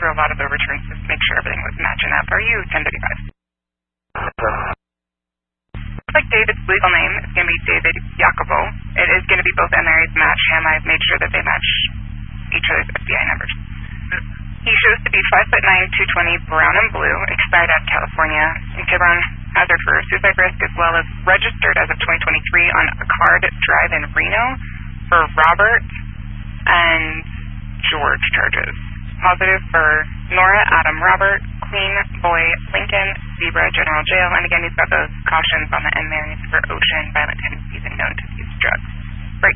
through a lot of the returns just to make sure everything was matching up. Are you 1035? Looks like David's legal name is going to be David Jacobo. It is going to be both MRAs match him. I've made sure that they match each other's FBI numbers. He shows to be 5'9", 220, brown and blue, expired out of California, in Tiburon, hazard for suicide risk, as well as registered as of 2023 on a card drive in Reno for Robert and George charges. Positive for Nora, Adam, Robert, Queen, Boy, Lincoln, Zebra, General Jail, and again, he's got those cautions on the MRAs for ocean, violent tendencies, and known to use drugs. Break.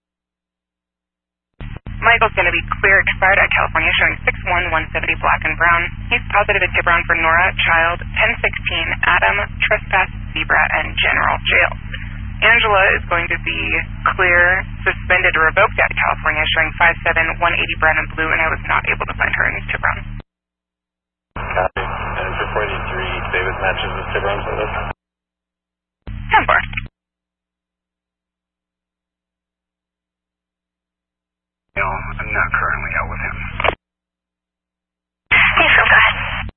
Michael's going to be clear, expired at California, showing 6'1", 170, black and brown. He's positive at Tiburon for Nora, Child, 1016, Adam, Trespass, Zebra, and General Jail. Angela is going to be clear, suspended or revoked at California, showing 5'7", 180, brown and blue, and I was not able to find her in Tiburon. Copy. And for 43, David matches with Tiburon for this? 10-4. I'm not currently out with him. Hey, so good.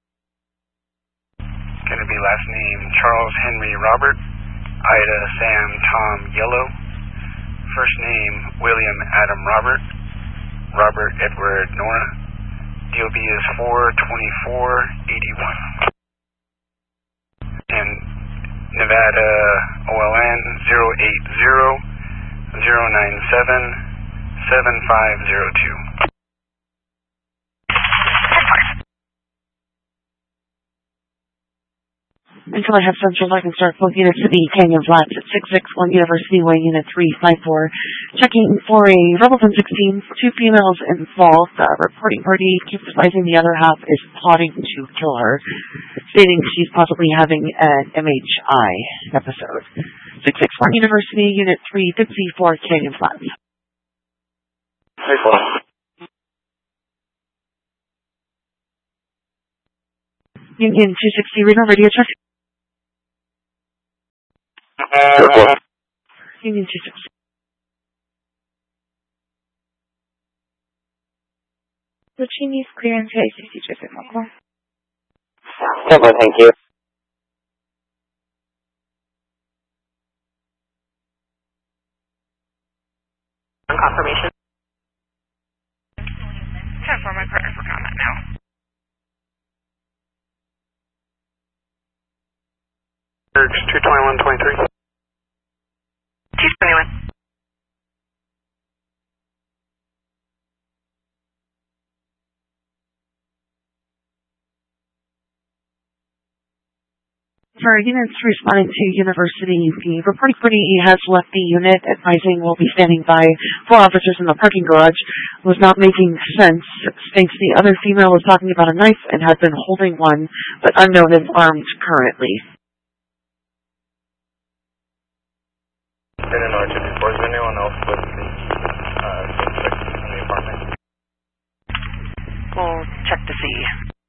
Gonna be last name Charles Henry Robert, Ida Sam Tom Yellow. First name William Adam Robert, Robert Edward Nora. DOB is 42481. And Nevada OLN 080-097-7502. Until I have central, I can start both units to the Canyon Flats at 661 University Way, Unit 354. Checking for a Rebel 1016, 2 females involved. Reporting party emphasizing the other half is plotting to kill her, stating she's possibly having an MHI episode. 661 University, Unit 354, Canyon Flats. Hey, Paul. Union 260, Reno, radio check. Union 260. Luchini's clearance ACC Joseph Mokwa. Thank you. Confirmation. 10-4, my partner for comment now. Urge 221-23. 221. For units responding to University, the reporting party has left the unit, advising will be standing by 4 officers in the parking garage. Was not making sense. Thinks the other female was talking about a knife and had been holding one, but unknown and armed currently. Didn't know it before. Is there anyone else with the suspect in the apartment? We'll check to see.